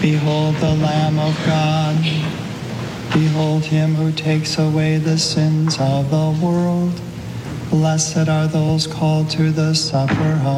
Behold the Lamb of God. Behold him who takes away the sins of the world. Blessed are those called to the supper of